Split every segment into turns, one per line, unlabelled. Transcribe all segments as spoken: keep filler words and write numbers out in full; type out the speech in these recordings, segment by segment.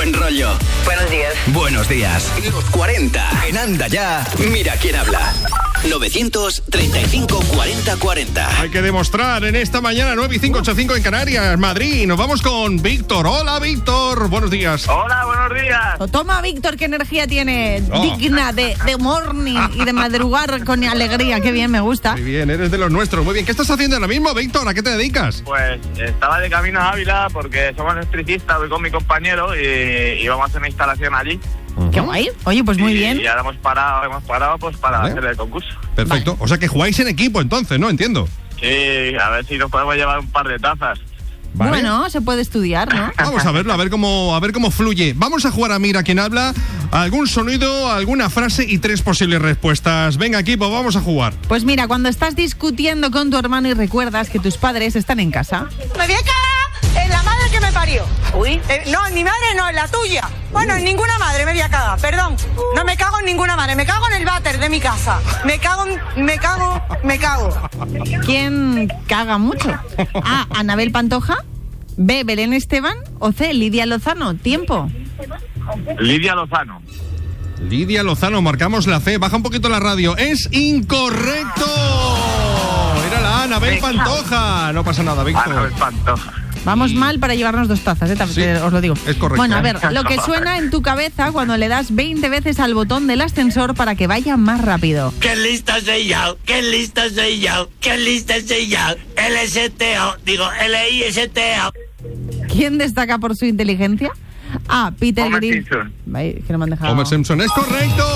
buen rollo.
Buenos días.
Buenos días. Los cuarenta en Anda Ya. Mira quién habla. novecientos treinta y cinco cuarenta cuarenta.
Hay que demostrar en esta mañana nueve y cinco, ocho y cinco en Canarias, Madrid. Nos vamos con Víctor. Hola, Víctor. Buenos días.
Hola, buenos días.
Toma, Víctor, qué energía tiene.
Oh.
Digna de, de morning y de madrugar con alegría. Qué bien, me gusta.
Muy bien, eres de los nuestros. Muy bien. ¿Qué estás haciendo ahora mismo, Víctor? ¿A qué te dedicas?
Pues estaba de camino a Ávila porque somos electricistas, voy con mi compañero y, y vamos a hacer una instalación allí.
Uh-huh.
Qué guay. Oye, pues muy
y,
bien.
Y ahora hemos parado, hemos parado pues para
¿Vale?
hacer el concurso.
Perfecto.
Vale.
O sea que jugáis en equipo entonces, ¿no? Entiendo.
Sí, a ver si nos podemos llevar un par de tazas.
¿Vale?
Bueno, se puede estudiar, ¿no?
Vamos a verlo, a ver cómo, a ver cómo fluye. Vamos a jugar a Mira quién habla. Algún sonido, alguna frase y tres posibles respuestas. Venga, equipo, vamos a jugar.
Pues mira, cuando estás discutiendo con tu hermano y recuerdas que tus padres están en casa.
Me voy a cagar en la madre que me parió. Uy. Eh, no, en mi madre no, en la tuya. Bueno, en ninguna madre me voy a cagar, perdón. No me cago en ninguna madre, me cago en el váter de mi casa. Me cago, en, me cago, me cago.
¿Quién caga mucho? A, Anabel Pantoja. B, Belén Esteban. O C, Lidia Lozano. Tiempo.
Lidia Lozano.
Lidia Lozano, marcamos la C. Baja un poquito la radio. ¡Es incorrecto! Era la Anabel Pantoja. No pasa nada, Víctor.
Anabel Pantoja.
Vamos mal para llevarnos dos tazas, ¿eh?
Sí,
os lo digo.
es correcto.
Bueno, a ver, lo que suena en tu cabeza cuando le das veinte veces al botón del ascensor para que vaya más rápido.
¡Qué lista soy yo! ¡Qué lista soy yo! ¡Qué lista soy yo! L S T O, digo L I S T O.
¿Quién destaca por su inteligencia? A, Peter
Homer
Green.
Simpson.
Vaya, que no me han dejado.
Homer Simpson es correcto.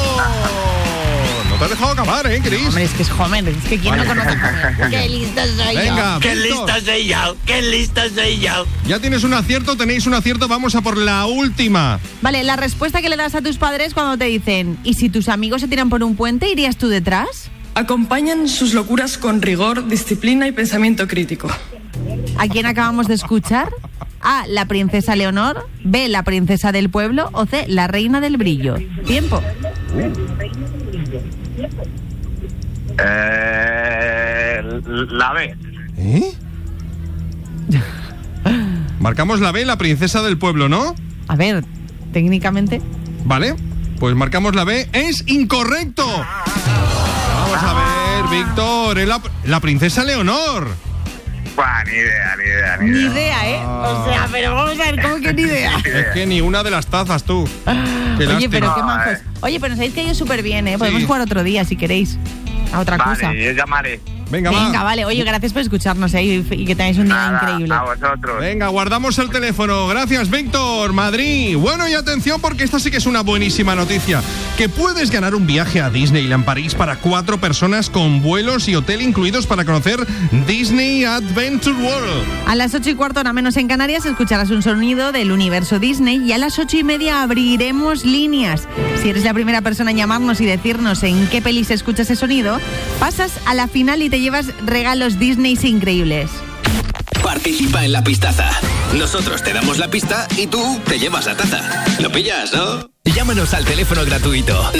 No te has dejado acabar, ¿eh, Chris?
Hombre, es que es Homer, es que ¿quién no conoce a Homer? ¡Qué lista soy
Venga,
¡Qué
Víctor.
lista soy yo! ¡Qué lista soy yo!
Ya tienes un acierto, tenéis un acierto, vamos a por la última.
Vale, la respuesta que le das a tus padres cuando te dicen ¿y si tus amigos se tiran por un puente, irías tú detrás?
Acompañan sus locuras con rigor, disciplina y pensamiento crítico.
¿A quién acabamos de escuchar? A, la princesa Leonor. B, la princesa del pueblo. O C, la reina del brillo. Tiempo.
Eh, la B.
¿Eh? Marcamos la B, la princesa del pueblo, ¿no?
A ver, técnicamente.
Vale, pues marcamos la B. ¡Es incorrecto! Vamos a ver, Víctor, es la, la princesa Leonor.
Buah, ni idea, ni idea, ni
Ni
idea.
idea, ¿eh? O sea, pero vamos a ver, ¿cómo que ni idea?
Es que ni una de las tazas, tú. Qué
Oye,
lástima.
pero qué majos. Oye, pero nos habéis caído súper bien, ¿eh? Podemos
Sí.
jugar otro día, si queréis. A otra cosa.
Vale, yo llamaré.
Venga,
Venga,
va.
vale. Oye, gracias por escucharnos, ¿eh? Y, y que tengáis un día
Nada,
increíble.
a vosotros.
Venga, guardamos el teléfono. Gracias, Víctor. Madrid. Bueno, y atención porque esta sí que es una buenísima noticia. Que puedes ganar un viaje a Disneyland París para cuatro personas con vuelos y hotel incluidos para conocer Disney Adventure World.
A las ocho y cuarto, hora menos en Canarias, escucharás un sonido del universo Disney y a las ocho y media abriremos líneas. Si eres la primera persona en llamarnos y decirnos en qué peli se escucha ese sonido, pasas a la final y te llevas regalos Disney increíbles.
Participa en la pistaza. Nosotros te damos la pista y tú te llevas la taza. ¿Lo pillas, no? Llámanos al teléfono gratuito